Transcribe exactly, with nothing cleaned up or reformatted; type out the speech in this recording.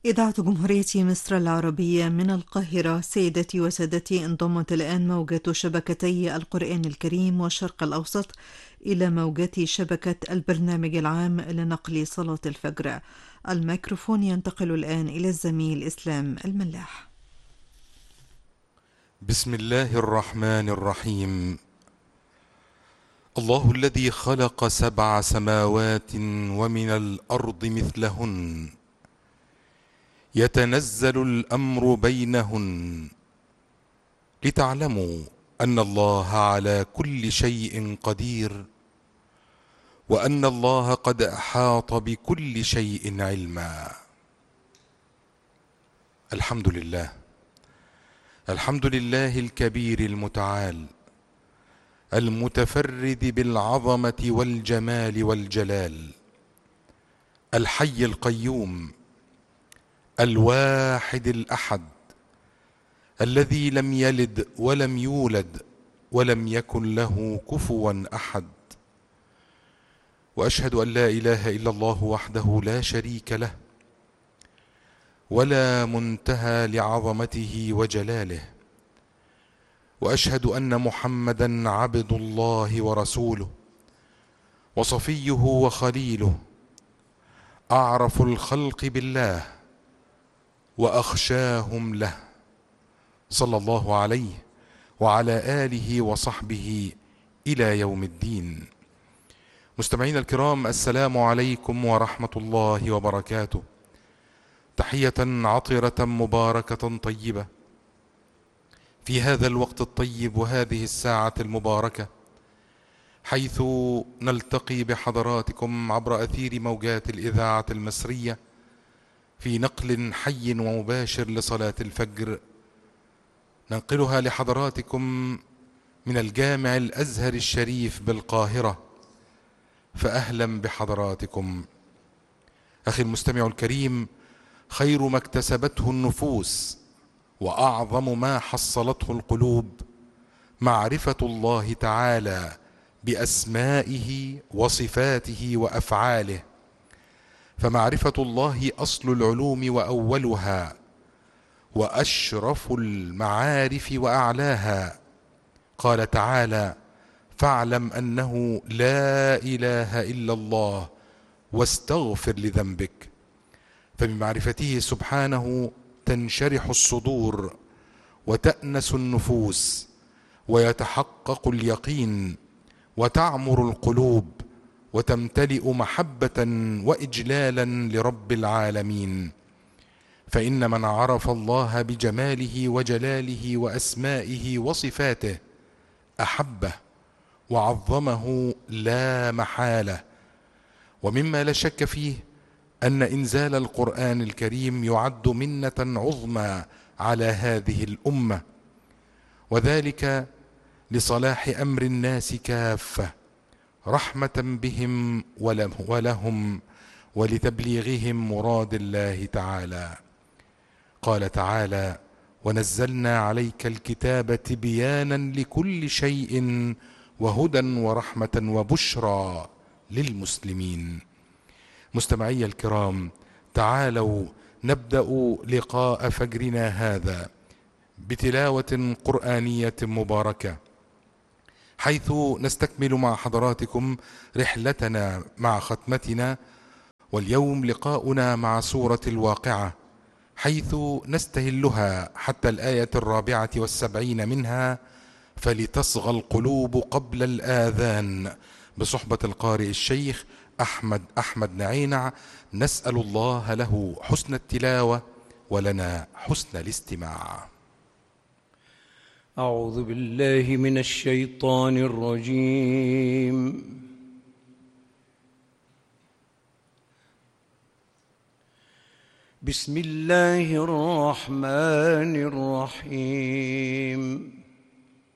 إذاعة جمهورية مصر العربية من القاهرة. سيدتي وسادتي، انضمت الآن موجات شبكتي القرآن الكريم والشرق الأوسط إلى موجات شبكة البرنامج العام لنقل صلاة الفجر. الميكروفون ينتقل الآن إلى الزميل إسلام الملاح. بسم الله الرحمن الرحيم. الله الذي خلق سبع سماوات ومن الأرض مثلهن يتنزل الأمر بينهن لتعلموا أن الله على كل شيء قدير وأن الله قد أحاط بكل شيء علما. الحمد لله، الحمد لله الكبير المتعال المتفرد بالعظمة والجمال والجلال، الحي القيوم الواحد الأحد الذي لم يلد ولم يولد ولم يكن له كفوا أحد. وأشهد أن لا إله إلا الله وحده لا شريك له ولا منتهى لعظمته وجلاله، وأشهد أن محمدا عبد الله ورسوله وصفيه وخليله، أعرف الخلق بالله وأخشاهم له، صلى الله عليه وعلى آله وصحبه إلى يوم الدين. مستمعين الكرام، السلام عليكم ورحمة الله وبركاته. تحية عطرة مباركة طيبة في هذا الوقت الطيب وهذه الساعة المباركة، حيث نلتقي بحضراتكم عبر أثير موجات الإذاعة المصرية في نقل حي ومباشر لصلاة الفجر، ننقلها لحضراتكم من الجامع الأزهر الشريف بالقاهرة. فأهلا بحضراتكم. أخي المستمع الكريم، خير ما اكتسبته النفوس وأعظم ما حصلته القلوب معرفة الله تعالى بأسمائه وصفاته وأفعاله، فمعرفة الله أصل العلوم وأولها وأشرف المعارف وأعلاها. قال تعالى: فاعلم أنه لا إله إلا الله واستغفر لذنبك. فبمعرفته سبحانه تنشرح الصدور وتأنس النفوس ويتحقق اليقين وتعمر القلوب وتمتلئ محبة وإجلالا لرب العالمين. فإن من عرف الله بجماله وجلاله وأسمائه وصفاته أحبه وعظمه لا محالة. ومما لا شك فيه أن إنزال القرآن الكريم يعد منة عظمى على هذه الأمة، وذلك لصلاح أمر الناس كافة، رحمة بهم ولهم ولتبليغهم مراد الله تعالى. قال تعالى: ونزلنا عليك الكتاب تبيانا لكل شيء وهدى ورحمة وبشرى للمسلمين. مستمعي الكرام، تعالوا نبدأ لقاء فجرنا هذا بتلاوة قرآنية مباركة، حيث نستكمل مع حضراتكم رحلتنا مع ختمتنا. واليوم لقاؤنا مع سورة الواقعة، حيث نستهلها حتى الآية الرابعة والسبعين منها: فلتصغى القلوب قبل الآذان، بصحبة القارئ الشيخ أحمد أحمد نعينع. نسأل الله له حسن التلاوة ولنا حسن الاستماع. أعوذ بالله من الشيطان الرجيم. بسم الله الرحمن الرحيم.